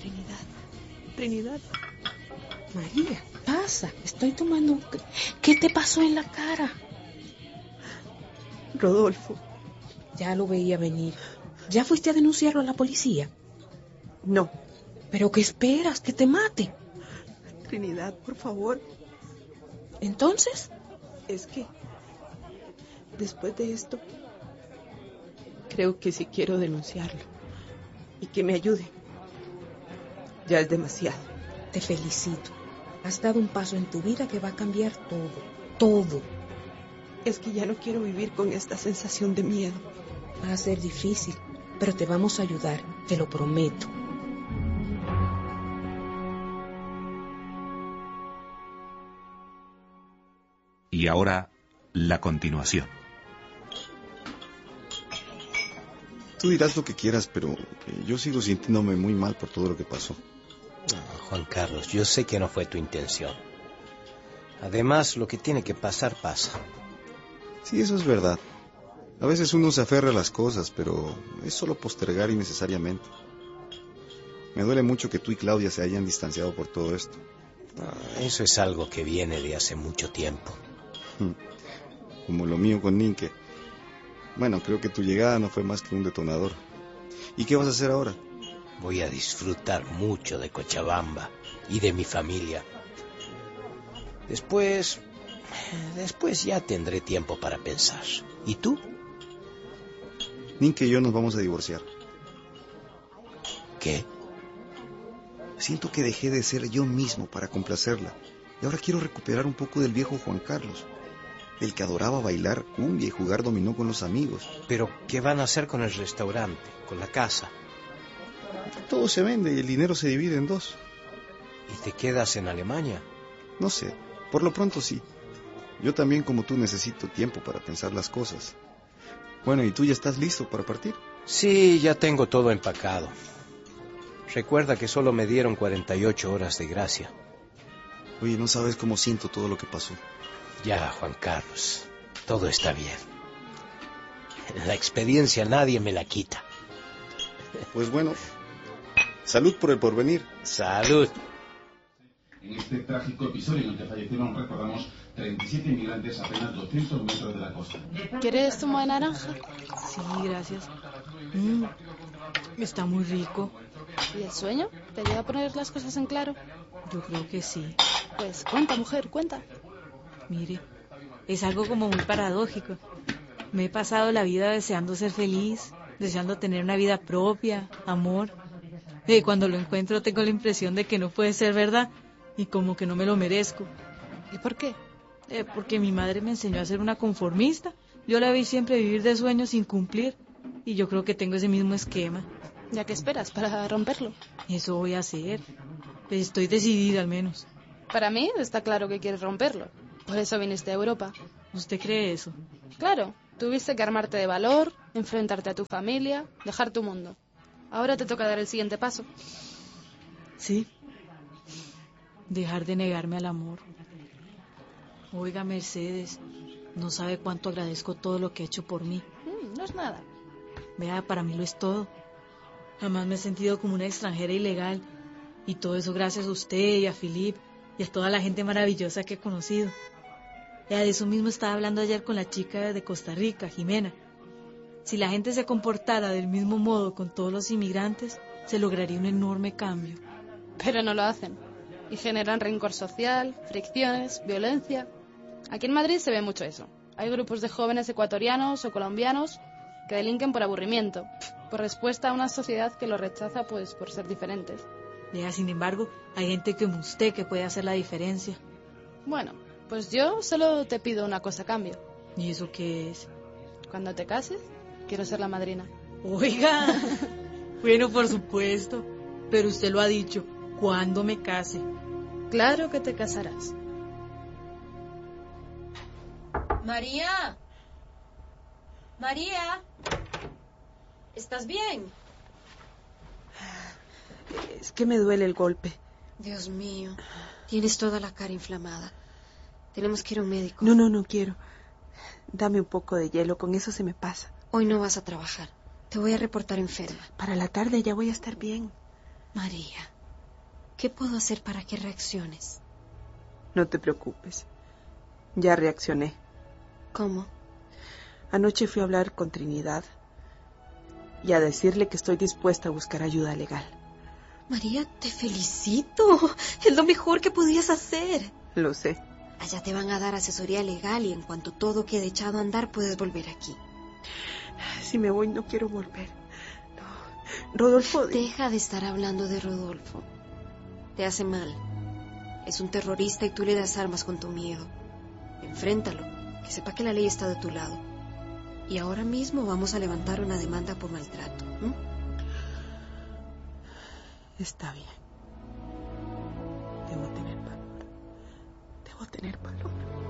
Trinidad. María, pasa, estoy tomando... ¿Qué te pasó en la cara? Rodolfo. Ya lo veía venir. ¿Ya fuiste a denunciarlo a la policía? No. ¿Pero qué esperas? ¿Que te mate? Trinidad, por favor. ¿Entonces? Es que... después de esto... creo que sí quiero denunciarlo. Y que me ayude. Ya es demasiado. Te felicito. Has dado un paso en tu vida que va a cambiar todo. Todo. Es que ya no quiero vivir con esta sensación de miedo. Va a ser difícil, pero te vamos a ayudar, te lo prometo. Y ahora, la continuación. Tú dirás lo que quieras, pero yo sigo sintiéndome muy mal por todo lo que pasó. No, Juan Carlos, yo sé que no fue tu intención. Además, lo que tiene que pasar, pasa. Sí, eso es verdad. A veces uno se aferra a las cosas, pero es solo postergar innecesariamente. Me duele mucho que tú y Claudia se hayan distanciado por todo esto. Eso es algo que viene de hace mucho tiempo. Como lo mío con Ninke. Bueno, creo que tu llegada no fue más que un detonador. ¿Y qué vas a hacer ahora? Voy a disfrutar mucho de Cochabamba y de mi familia. Después ya tendré tiempo para pensar. ¿Y tú? Ninke y yo nos vamos a divorciar. ¿Qué? Siento que dejé de ser yo mismo para complacerla. Y ahora quiero recuperar un poco del viejo Juan Carlos. El que adoraba bailar cumbia y jugar dominó con los amigos. ¿Pero qué van a hacer con el restaurante, con la casa? Todo se vende y el dinero se divide en dos. ¿Y te quedas en Alemania? No sé, por lo pronto sí. Yo también, como tú, necesito tiempo para pensar las cosas. Bueno, ¿y tú ya estás listo para partir? Sí, ya tengo todo empacado. Recuerda que solo me dieron 48 horas de gracia. Oye, no sabes cómo siento todo lo que pasó. Ya, Juan Carlos, todo está bien. La experiencia nadie me la quita. Pues bueno, salud por el porvenir. Salud. En este trágico episodio en el que fallecieron, recordamos, 37 inmigrantes a apenas 200 metros de la costa. ¿Quieres zumo de naranja? Sí, gracias. Está muy rico. ¿Y el sueño? ¿Te ayuda a poner las cosas en claro? Yo creo que sí. Pues cuenta, mujer, cuenta. Mire, es algo como muy paradójico. Me he pasado la vida deseando ser feliz, deseando tener una vida propia, amor. Y cuando lo encuentro tengo la impresión de que no puede ser verdad y como que no me lo merezco. ¿Y por qué? Porque mi madre me enseñó a ser una conformista. Yo la vi siempre vivir de sueños sin cumplir y yo creo que tengo ese mismo esquema. ¿Ya qué esperas para romperlo? Eso voy a hacer. Estoy decidida al menos. Para mí está claro que quieres romperlo. Por eso viniste a Europa. ¿Usted cree eso? Claro, tuviste que armarte de valor, enfrentarte a tu familia, dejar tu mundo. Ahora te toca dar el siguiente paso. Sí. Dejar de negarme al amor. Oiga, Mercedes, no sabe cuánto agradezco todo lo que ha hecho por mí. No es nada. Vea, para mí lo es todo. Jamás me he sentido como una extranjera ilegal. Y todo eso gracias a usted y a Philippe y a toda la gente maravillosa que he conocido. Ya de eso mismo estaba hablando ayer con la chica de Costa Rica, Jimena. Si la gente se comportara del mismo modo con todos los inmigrantes, se lograría un enorme cambio. Pero no lo hacen. Y generan rencor social, fricciones, violencia. Aquí en Madrid se ve mucho eso. Hay grupos de jóvenes ecuatorianos o colombianos que delinquen por aburrimiento, por respuesta a una sociedad que los rechaza pues por ser diferentes. Ya, sin embargo, hay gente como usted que puede hacer la diferencia. Bueno, pues yo solo te pido una cosa a cambio. ¿Y eso qué es? Cuando te cases, quiero ser la madrina. Oiga, bueno, por supuesto, pero usted lo ha dicho, cuando me case. Claro que te casarás. María. María. ¿Estás bien? Es que me duele el golpe. Dios mío, tienes toda la cara inflamada. Tenemos que ir a un médico. No quiero. Dame un poco de hielo, con eso se me pasa. Hoy no vas a trabajar. Te voy a reportar enferma. Para la tarde ya voy a estar bien. María, ¿Qué puedo hacer para que reacciones? No te preocupes. Ya reaccioné. ¿Cómo? Anoche fui a hablar con Trinidad y a decirle que estoy dispuesta a buscar ayuda legal. María, te felicito. Es lo mejor que podías hacer. Lo sé. Allá te van a dar asesoría legal y en cuanto todo quede echado a andar puedes volver aquí. Si me voy no quiero volver. No. Rodolfo... Deja de estar hablando de Rodolfo. Te hace mal. Es un terrorista y tú le das armas con tu miedo. Enfréntalo, que sepa que la ley está de tu lado. Y ahora mismo vamos a levantar una demanda por maltrato. Está bien. Debo tener valor. Debo tener valor.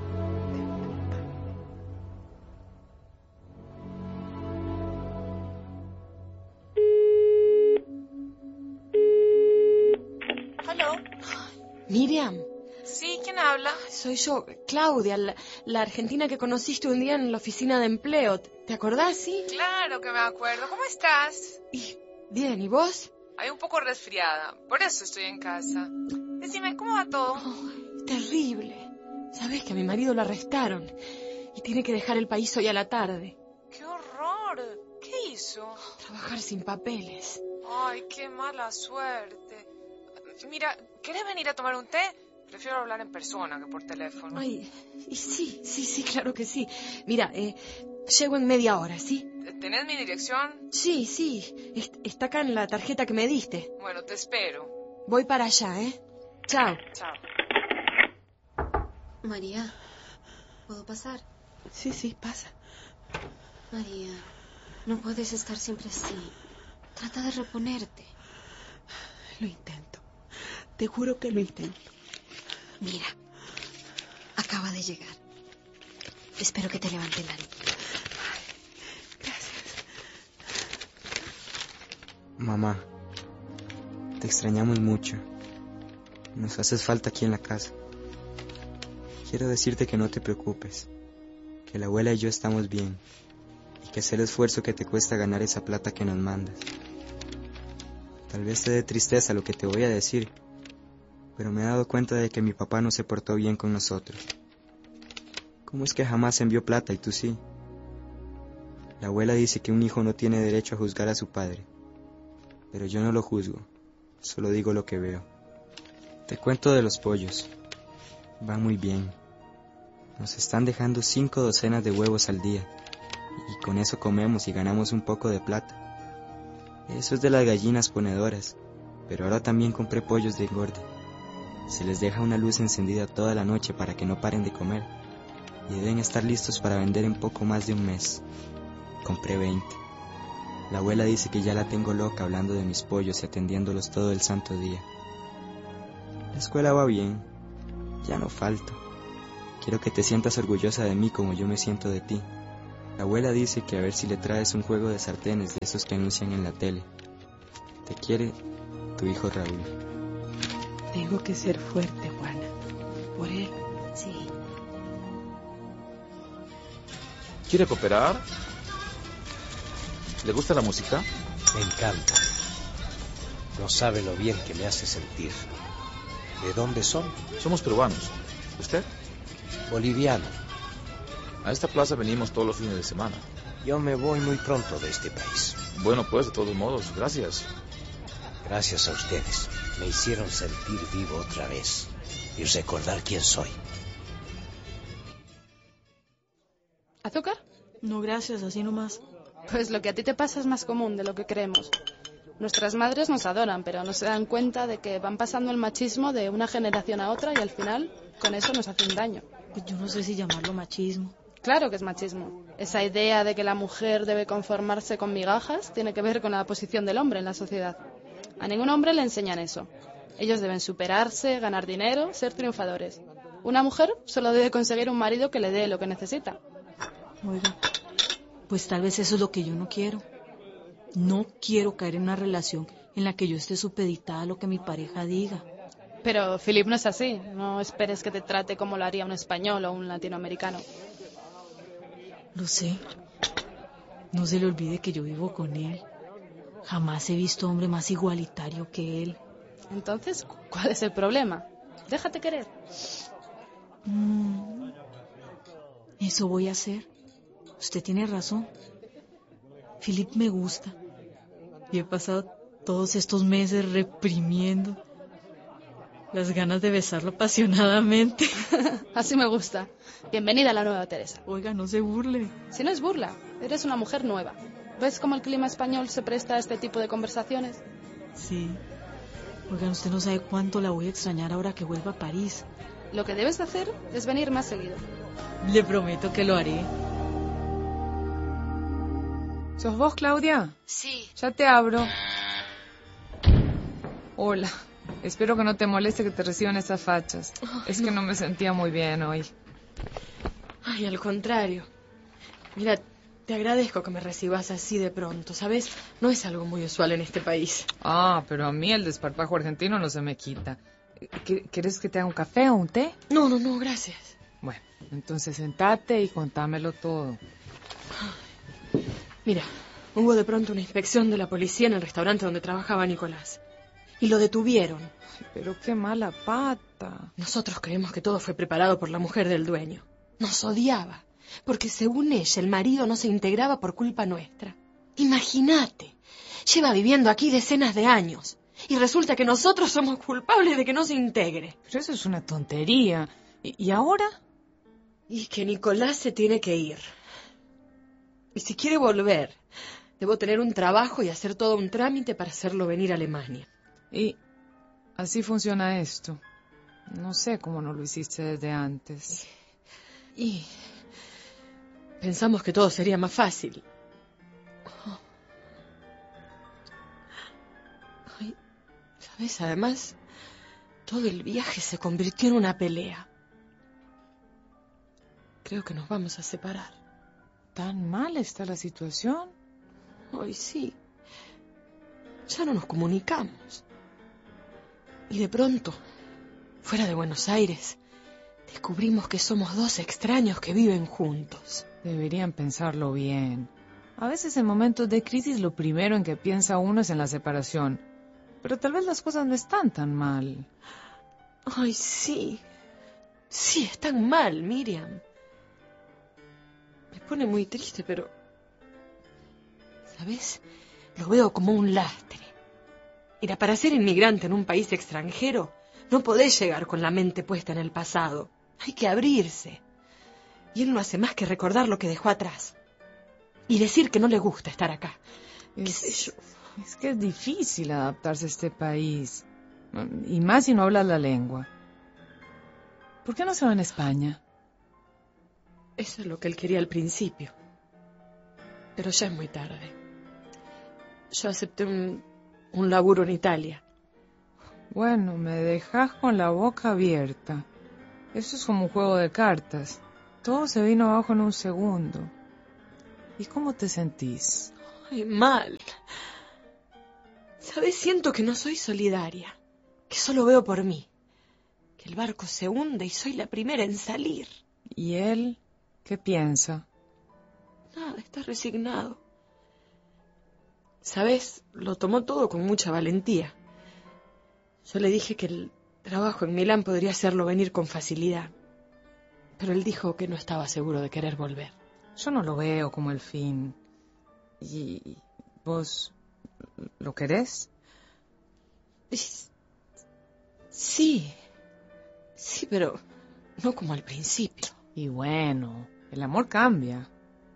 ¿Aló? Miriam. Sí, ¿quién habla? Soy yo, Claudia, la argentina que conociste un día en la oficina de empleo. ¿Te acordás, sí? Claro que me acuerdo. ¿Cómo estás? Bien, ¿y vos? Hay un poco resfriada, por eso estoy en casa. Decime, ¿cómo va todo? Terrible. Sabés que a mi marido lo arrestaron y tiene que dejar el país hoy a la tarde. ¡Qué horror! ¿Qué hizo? Trabajar sin papeles. Ay, qué mala suerte. Mira, ¿querés venir a tomar un té? Prefiero hablar en persona que por teléfono. Ay, y sí, claro que sí. Mira, llego en media hora, ¿sí? ¿Tenés mi dirección? Sí. Está acá en la tarjeta que me diste. Bueno, te espero. Voy para allá, ¿eh? Chao. Chao. María, ¿puedo pasar? Sí, pasa. María, no puedes estar siempre así. Trata de reponerte. Lo intento. Te juro que lo intento. Mira, acaba de llegar. Espero que te levante el ánimo. Gracias. Mamá, te extrañamos mucho. Nos haces falta aquí en la casa. Quiero decirte que no te preocupes, que la abuela y yo estamos bien, y que sé el esfuerzo que te cuesta ganar esa plata que nos mandas. Tal vez te dé tristeza lo que te voy a decir, pero me he dado cuenta de que mi papá no se portó bien con nosotros. ¿Cómo es que jamás envió plata y tú sí? La abuela dice que un hijo no tiene derecho a juzgar a su padre, pero yo no lo juzgo, solo digo lo que veo. Te cuento de los pollos. Van muy bien. Nos están dejando 5 docenas de huevos al día, y con eso comemos y ganamos un poco de plata. Eso es de las gallinas ponedoras, pero ahora también compré pollos de engorde. Se les deja una luz encendida toda la noche para que no paren de comer, y deben estar listos para vender en poco más de un mes. Compré 20. La abuela dice que ya la tengo loca hablando de mis pollos y atendiéndolos todo el santo día. La escuela va bien, ya no falto. Quiero que te sientas orgullosa de mí como yo me siento de ti. La abuela dice que a ver si le traes un juego de sartenes de esos que anuncian en la tele. Te quiere tu hijo Raúl. Tengo que ser fuerte, Juana. Por él. Sí. ¿Quiere cooperar? ¿Le gusta la música? Me encanta. No sabe lo bien que me hace sentir. ¿De dónde son? Somos peruanos. ¿Usted? Boliviano. A esta plaza venimos todos los fines de semana. Yo me voy muy pronto de este país. Bueno, pues, de todos modos, gracias. Gracias a ustedes. Me hicieron sentir vivo otra vez y recordar quién soy. ¿Azúcar? No, gracias, así nomás. Pues lo que a ti te pasa es más común de lo que creemos. Nuestras madres nos adoran, pero no se dan cuenta de que van pasando el machismo de una generación a otra y al final con eso nos hacen daño. Pues yo no sé si llamarlo machismo. Claro que es machismo. Esa idea de que la mujer debe conformarse con migajas tiene que ver con la posición del hombre en la sociedad. A ningún hombre le enseñan eso. Ellos deben superarse, ganar dinero, ser triunfadores. Una mujer solo debe conseguir un marido que le dé lo que necesita. Oiga, pues tal vez eso es lo que yo no quiero. No quiero caer en una relación en la que yo esté supeditada a lo que mi pareja diga. Pero Philip no es así. No esperes que te trate como lo haría un español o un latinoamericano. Lo sé. No se le olvide que yo vivo con él. Jamás he visto hombre más igualitario que él. Entonces, ¿cuál es el problema? Déjate querer. Eso voy a hacer. Usted tiene razón. Philip me gusta. Y he pasado todos estos meses reprimiendo las ganas de besarlo apasionadamente. Así me gusta. Bienvenida a la nueva Teresa. Oiga, no se burle. Si no es burla, eres una mujer nueva. ¿Ves cómo el clima español se presta a este tipo de conversaciones? Sí. Oigan, usted no sabe cuánto la voy a extrañar ahora que vuelva a París. Lo que debes hacer es venir más seguido. Le prometo que lo haré. ¿Sos vos, Claudia? Sí. Ya te abro. Hola. Espero que no te moleste que te reciban esas fachas. Es que no me sentía muy bien hoy. Ay, al contrario. Mira, te agradezco que me recibas así de pronto, ¿sabes? No es algo muy usual en este país. Ah, pero a mí el desparpajo argentino no se me quita. ¿Quieres que te haga un café o un té? No, gracias. Bueno, entonces sentate y contámelo todo. Mira, hubo de pronto una inspección de la policía en el restaurante donde trabajaba Nicolás. Y lo detuvieron. Pero qué mala pata. Nosotros creemos que todo fue preparado por la mujer del dueño. Nos odiaba, porque según ella el marido no se integraba por culpa nuestra. Imagínate, lleva viviendo aquí decenas de años y resulta que nosotros somos culpables de que no se integre. Pero eso es una tontería. ¿Y ahora? Y que Nicolás se tiene que ir. Y si quiere volver, debo tener un trabajo y hacer todo un trámite para hacerlo venir a Alemania. Y así funciona esto. No sé cómo no lo hiciste desde antes. Y pensamos que todo sería más fácil. Ay, ¿sabes? Además, todo el viaje se convirtió en una pelea. Creo que nos vamos a separar. ¿Tan mal está la situación? Ay, sí. Ya no nos comunicamos. Y de pronto, fuera de Buenos Aires, descubrimos que somos dos extraños que viven juntos. Deberían pensarlo bien. A veces en momentos de crisis lo primero en que piensa uno es en la separación. Pero tal vez las cosas no están tan mal. Ay, sí. Sí, están mal, Miriam. Me pone muy triste, pero... ¿sabes? Lo veo como un lastre. Mira, para ser inmigrante en un país extranjero, no podés llegar con la mente puesta en el pasado. Hay que abrirse. Y él no hace más que recordar lo que dejó atrás. Y decir que no le gusta estar acá. ¿Qué sé yo? Es que es difícil adaptarse a este país. Y más si no hablas la lengua. ¿Por qué no se va en España? Eso es lo que él quería al principio. Pero ya es muy tarde. Yo acepté un laburo en Italia. Bueno, me dejas con la boca abierta. Eso es como un juego de cartas. Todo se vino abajo en un segundo. ¿Y cómo te sentís? Ay, mal. ¿Sabes? Siento que no soy solidaria. Que solo veo por mí. Que el barco se hunde y soy la primera en salir. ¿Y él qué piensa? Nada, está resignado. ¿Sabes? Lo tomó todo con mucha valentía. Yo le dije que el trabajo en Milán podría hacerlo venir con facilidad. Pero él dijo que no estaba seguro de querer volver. Yo no lo veo como el fin. ¿Y vos lo querés? Sí. Sí, pero no como al principio. Y bueno, el amor cambia.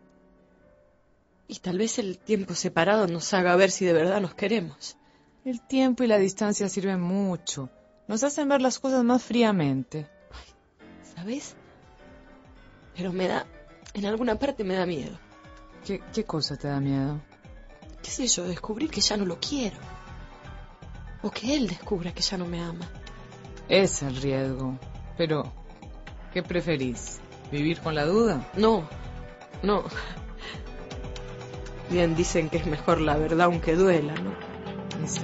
Y tal vez el tiempo separado nos haga ver si de verdad nos queremos. El tiempo y la distancia sirven mucho. Nos hacen ver las cosas más fríamente. ¿Sabes? Pero en alguna parte me da miedo. ¿Qué cosa te da miedo? ¿Qué sé yo? Descubrir que ya no lo quiero. O que él descubra que ya no me ama. Es el riesgo. Pero, ¿qué preferís? ¿Vivir con la duda? No. Bien dicen que es mejor la verdad aunque duela, ¿no? Sí.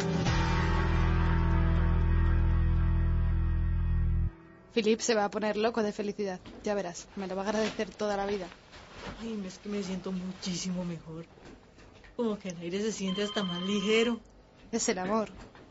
Philip se va a poner loco de felicidad. Ya verás, me lo va a agradecer toda la vida. Ay, es que me siento muchísimo mejor. Como que el aire se siente hasta más ligero. Es el amor.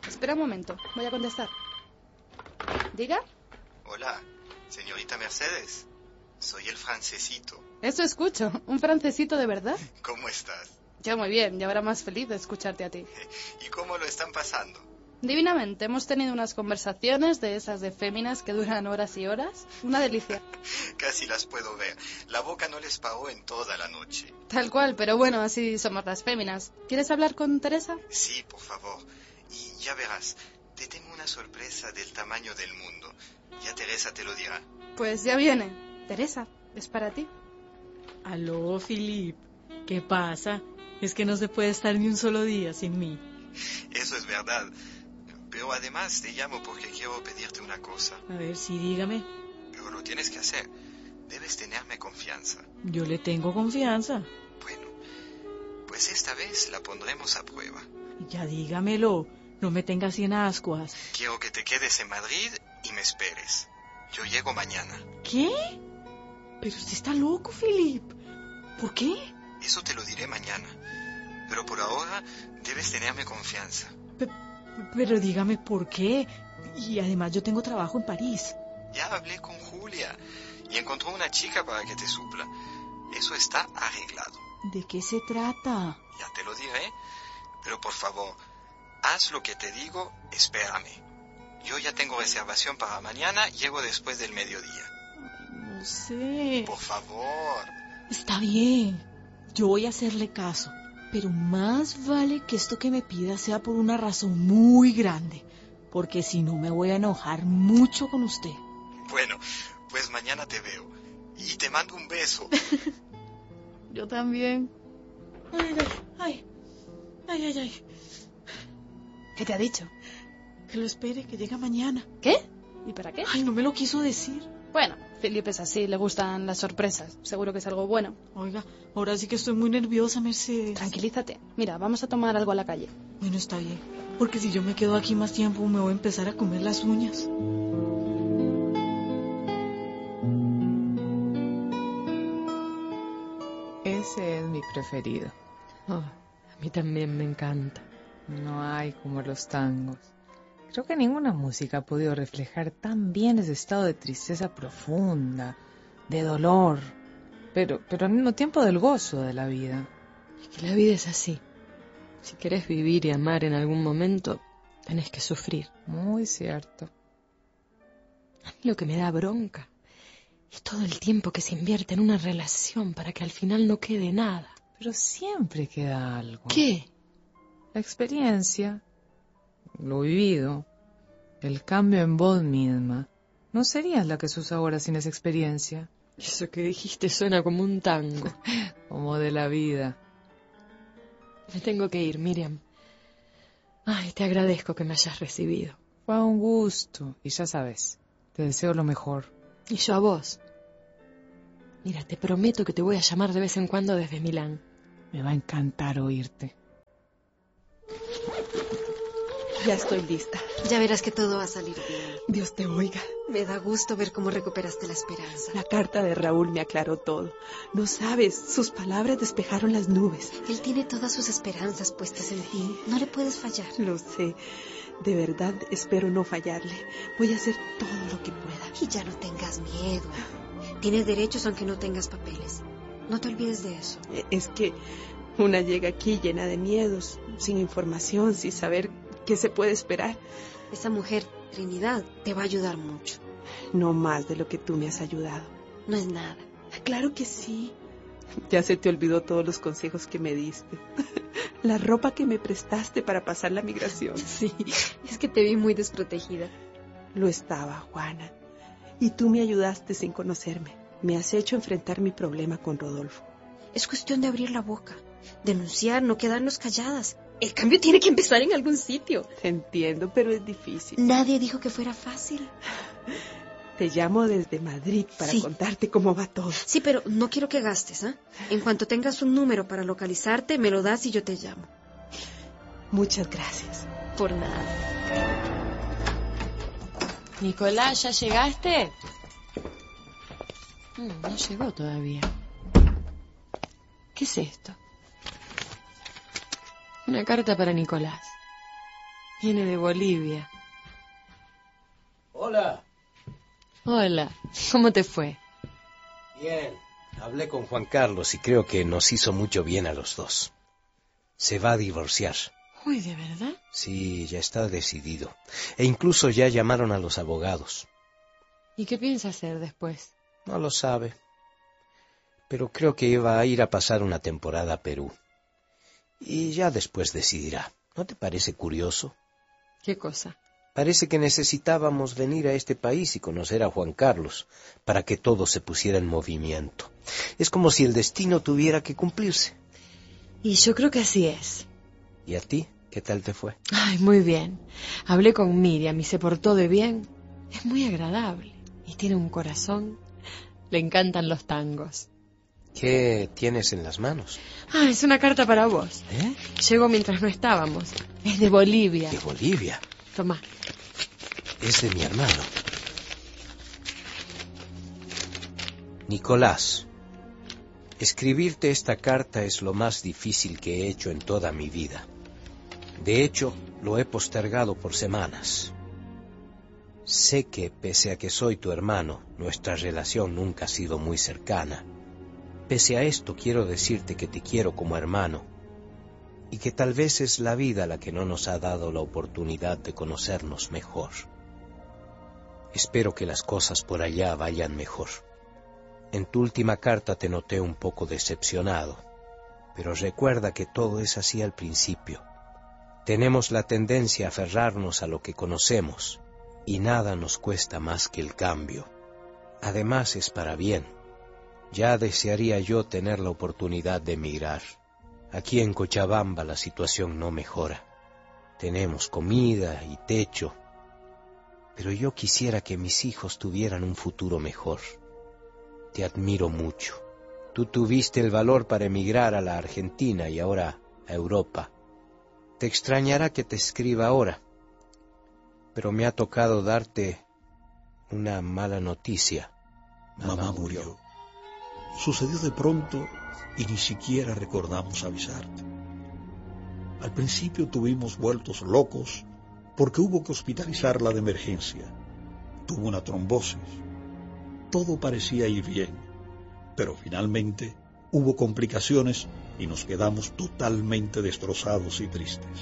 Espera un momento, voy a contestar. ¿Diga? Hola, señorita Mercedes. Soy el francesito. Eso escucho. ¿Un francesito de verdad? ¿Cómo estás? Yo muy bien, y ahora más feliz de escucharte a ti. ¿Y cómo lo están pasando? Divinamente, hemos tenido unas conversaciones de esas de féminas que duran horas y horas. Una delicia. Casi las puedo ver. La boca no les paró en toda la noche. Tal cual, pero bueno, así somos las féminas. ¿Quieres hablar con Teresa? Sí, por favor. Y ya verás, te tengo una sorpresa del tamaño del mundo. Ya Teresa te lo dirá. Pues ya viene. Teresa, es para ti. Aló, Philip. ¿Qué pasa? Es que no se puede estar ni un solo día sin mí. Eso es verdad. Pero además te llamo porque quiero pedirte una cosa. A ver, sí, dígame. Pero lo tienes que hacer. Debes tenerme confianza. Yo le tengo confianza. Bueno, pues esta vez la pondremos a prueba. Ya dígamelo. No me tengas en ascuas. Quiero que te quedes en Madrid y me esperes. Yo llego mañana. ¿Qué? Pero usted está loco, Philip. ¿Por qué? Eso te lo diré mañana. Pero por ahora debes tenerme confianza. Pero dígame por qué. Y además yo tengo trabajo en París. Ya hablé con Julia y encontró una chica para que te supla. Eso está arreglado. ¿De qué se trata? Ya te lo diré. Pero por favor, haz lo que te digo, espérame. Yo ya tengo reservación para mañana, llego después del mediodía. No sé. Por favor. Está bien. Yo voy a hacerle caso. Pero más vale que esto que me pida sea por una razón muy grande. Porque si no me voy a enojar mucho con usted. Bueno, pues mañana te veo. Y te mando un beso. Yo también. Ay. ¿Qué te ha dicho? Que lo espere, que llega mañana. ¿Qué? ¿Y para qué? Ay, no me lo quiso decir. Bueno, Felipe es así, le gustan las sorpresas. Seguro que es algo bueno. Oiga, ahora sí que estoy muy nerviosa, Mercedes. Tranquilízate. Mira, vamos a tomar algo a la calle. Bueno, está bien. Porque si yo me quedo aquí más tiempo, me voy a empezar a comer las uñas. Ese es mi preferido. Oh, a mí también me encanta. No hay como los tangos. Creo que ninguna música ha podido reflejar tan bien ese estado de tristeza profunda, de dolor, pero al mismo tiempo del gozo de la vida. Es que la vida es así. Si querés vivir y amar en algún momento, tenés que sufrir. Muy cierto. A mí lo que me da bronca es todo el tiempo que se invierte en una relación para que al final no quede nada. Pero siempre queda algo. ¿Qué? La experiencia, lo vivido, el cambio en vos misma. No serías la que sos ahora sin esa experiencia. Eso que dijiste suena como un tango. Como de la vida. Me tengo que ir, Miriam. Ay, te agradezco que me hayas recibido. Fue un gusto, y ya sabes, te deseo lo mejor. Y yo a vos. Mira, te prometo que te voy a llamar de vez en cuando desde Milán. Me va a encantar oírte. Ya estoy lista. Ya verás que todo va a salir bien. Dios te oiga. Me da gusto ver cómo recuperaste la esperanza. La carta de Raúl me aclaró todo. No sabes, sus palabras despejaron las nubes. Él tiene todas sus esperanzas puestas en ti. No le puedes fallar. Lo sé. De verdad espero no fallarle. Voy a hacer todo lo que pueda. Y ya no tengas miedo. Tienes derechos aunque no tengas papeles. No te olvides de eso. Es que una llega aquí llena de miedos, sin información, sin saber qué se puede esperar. Esa mujer, Trinidad, te va a ayudar mucho. No más de lo que tú me has ayudado. No es nada. Claro que sí. Ya se te olvidó todos los consejos que me diste. La ropa que me prestaste para pasar la migración. Sí, es que te vi muy desprotegida. Lo estaba, Juana. Y tú me ayudaste sin conocerme. Me has hecho enfrentar mi problema con Rodolfo. Es cuestión de abrir la boca. Denunciar, no quedarnos calladas. El cambio tiene que empezar en algún sitio. Te entiendo, pero es difícil. Nadie dijo que fuera fácil. Te llamo desde Madrid para contarte cómo va todo. Sí, pero no quiero que gastes, ¿eh? En cuanto tengas un número para localizarte, me lo das y yo te llamo. Muchas gracias. Por nada. Nicolás, ¿ya llegaste? No llegó todavía. ¿Qué es esto? Una carta para Nicolás. Viene de Bolivia. Hola. Hola, ¿cómo te fue? Bien. Hablé con Juan Carlos y creo que nos hizo mucho bien a los dos. Se va a divorciar. Uy, ¿de verdad? Sí, ya está decidido. E incluso ya llamaron a los abogados. ¿Y qué piensa hacer después? No lo sabe. Pero creo que iba a ir a pasar una temporada a Perú. Y ya después decidirá. ¿No te parece curioso? ¿Qué cosa? Parece que necesitábamos venir a este país y conocer a Juan Carlos para que todo se pusiera en movimiento. Es como si el destino tuviera que cumplirse. Y yo creo que así es. ¿Y a ti? ¿Qué tal te fue? Ay, muy bien. Hablé con Miriam y se portó de bien. Es muy agradable y tiene un corazón. Le encantan los tangos. ¿Qué tienes en las manos? Ah, es una carta para vos. ¿Eh? Llegó mientras no estábamos. Es de Bolivia. ¿De Bolivia? Toma. Es de mi hermano. Nicolás, escribirte esta carta es lo más difícil que he hecho en toda mi vida. De hecho, lo he postergado por semanas. Sé que, pese a que soy tu hermano, nuestra relación nunca ha sido muy cercana. Pese a esto, quiero decirte que te quiero como hermano y que tal vez es la vida la que no nos ha dado la oportunidad de conocernos mejor. Espero que las cosas por allá vayan mejor. En tu última carta te noté un poco decepcionado, pero recuerda que todo es así al principio. Tenemos la tendencia a aferrarnos a lo que conocemos y nada nos cuesta más que el cambio. Además es para bien. Ya desearía yo tener la oportunidad de emigrar. Aquí en Cochabamba la situación no mejora. Tenemos comida y techo, pero yo quisiera que mis hijos tuvieran un futuro mejor. Te admiro mucho. Tú tuviste el valor para emigrar a la Argentina y ahora a Europa. Te extrañará que te escriba ahora, pero me ha tocado darte una mala noticia. Mamá murió. Sucedió de pronto y ni siquiera recordamos avisarte. Al principio tuvimos vueltos locos porque hubo que hospitalizarla de emergencia. Tuvo una trombosis. Todo parecía ir bien, pero finalmente hubo complicaciones y nos quedamos totalmente destrozados y tristes.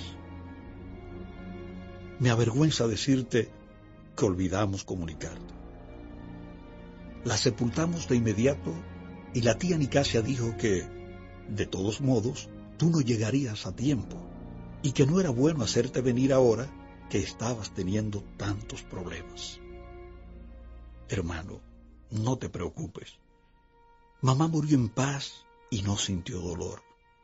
Me avergüenza decirte que olvidamos comunicarte. La sepultamos de inmediato y la tía Nicasia dijo que, de todos modos, tú no llegarías a tiempo y que no era bueno hacerte venir ahora que estabas teniendo tantos problemas. Hermano, no te preocupes. Mamá murió en paz y no sintió dolor.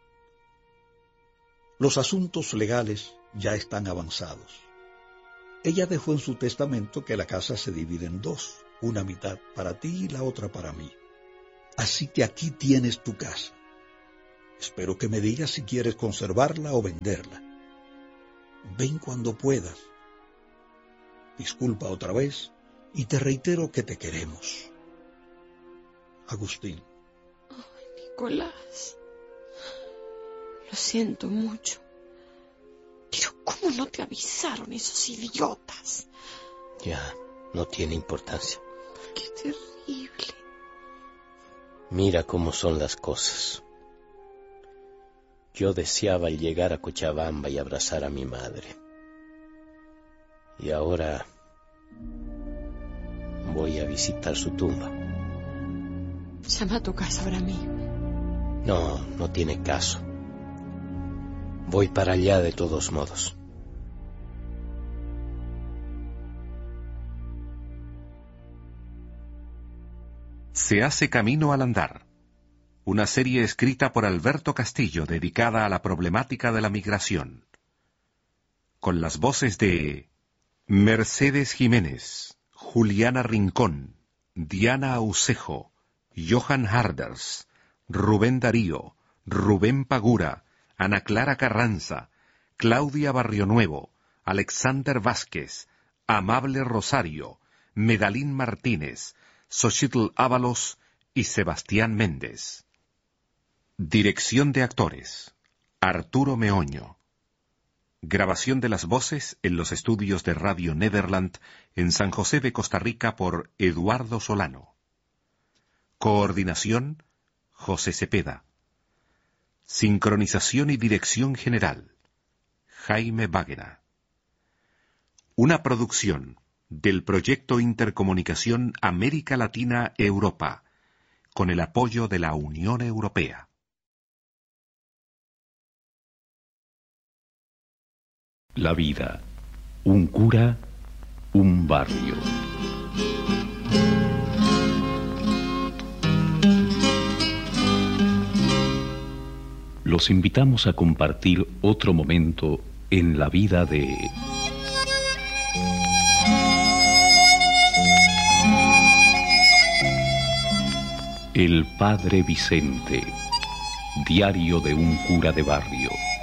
Los asuntos legales ya están avanzados. Ella dejó en su testamento que la casa se divide en dos, una mitad para ti y la otra para mí. Así que aquí tienes tu casa. Espero que me digas si quieres conservarla o venderla. Ven cuando puedas. Disculpa otra vez y te reitero que te queremos. Agustín. Ay, Nicolás. Lo siento mucho. Pero ¿cómo no te avisaron esos idiotas? Ya, no tiene importancia. Qué terrible. Mira cómo son las cosas. Yo deseaba llegar a Cochabamba y abrazar a mi madre. Y ahora voy a visitar su tumba. Llama a tu casa ahora mismo. No, no tiene caso. Voy para allá de todos modos. Se hace camino al andar. Una serie escrita por Alberto Castillo dedicada a la problemática de la migración. Con las voces de Mercedes Jiménez, Juliana Rincón, Diana Aucejo, Johan Harders, Rubén Darío, Rubén Pagura, Ana Clara Carranza, Claudia Barrionuevo, Alexander Vázquez, Amable Rosario, Medalín Martínez, Xochitl Ábalos y Sebastián Méndez. Dirección de actores: Arturo Meoño. Grabación de las voces en los estudios de Radio Nederland en San José de Costa Rica por Eduardo Solano. Coordinación, José Cepeda. Sincronización y dirección general, Jaime Báguena. Una producción del Proyecto Intercomunicación América Latina-Europa, con el apoyo de la Unión Europea. La vida, un cura, un barrio. Los invitamos a compartir otro momento en la vida de el Padre Vicente, diario de un cura de barrio.